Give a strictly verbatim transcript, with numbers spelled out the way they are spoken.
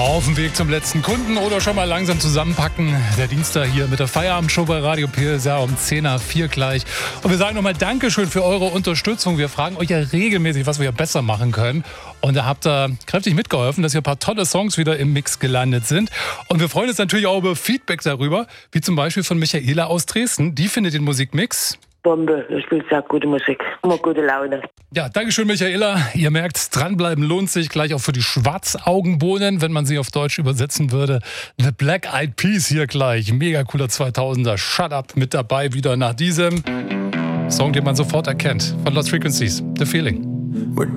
Auf dem Weg zum letzten Kunden oder schon mal langsam zusammenpacken. Der Dienstag hier mit der Feierabendshow bei Radio P S R um zehn nach vier gleich. Und wir sagen nochmal Dankeschön für eure Unterstützung. Wir fragen euch ja regelmäßig, was wir besser machen können. Und da habt ihr kräftig mitgeholfen, dass hier ein paar tolle Songs wieder im Mix gelandet sind. Und wir freuen uns natürlich auch über Feedback darüber, wie zum Beispiel von Michaela aus Dresden. Die findet den Musikmix Bombe, ihr spielt sehr gute Musik, immer gute Laune. Ja, Dankeschön, Michaela. Ihr merkt, dranbleiben lohnt sich, gleich auch für die Schwarzaugenbohnen, wenn man sie auf Deutsch übersetzen würde. The Black Eyed Peas hier gleich, mega cooler zweitausender Shut Up mit dabei, wieder nach diesem Song, den man sofort erkennt, von Lost Frequencies, The Feeling.